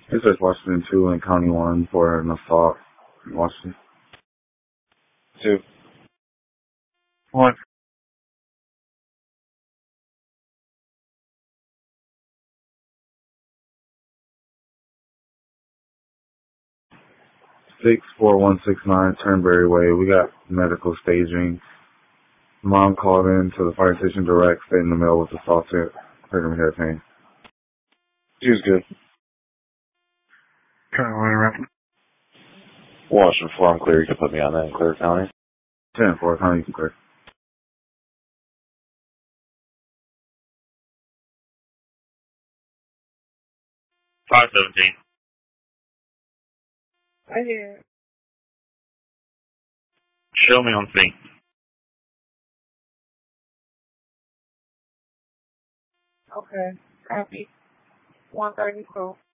It says Washington 2 and County 1 for an assault in Washington. 2. 1. 64169 Turnberry Way. We got medical staging. Mom called in to the fire station direct, stating the male was assaulted. Hurt him head pain. She was good. Currently around. Washington 4, I'm clear. You can put me on that in Clear County. 10-4, County clear. 517. Right here. Show me on scene. Okay. Copy. 132.